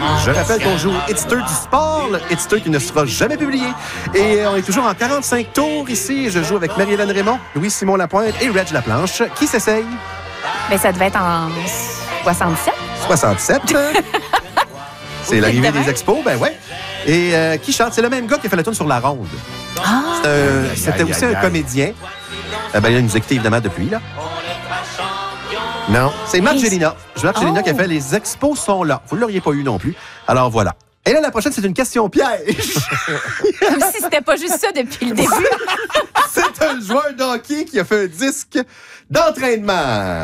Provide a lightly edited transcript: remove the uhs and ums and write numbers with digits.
Je rappelle qu'on joue au Hitster du sport, le Hitster qui ne sera jamais publié. Et on est toujours en 45 tours ici. Je joue avec Marie-Hélène Raymond, Louis-Simon Lapointe et Reg Laplanche. Qui s'essaye? Mais ça devait être en 67. 67. C'est l'arrivée des expos, ben ouais. Et qui chante? C'est le même gars qui a fait la tune sur La Ronde. C'était aussi un comédien. Ben, il nous écoute évidemment depuis, là. Non, c'est Marcelina. Marcelina qui a fait Les expos sont là. Vous ne l'auriez pas eu non plus. Alors voilà. Et là, la prochaine, c'est une question piège. Comme si c'était pas juste ça depuis le début. C'est un joueur de hockey qui a fait un disque d'entraînement.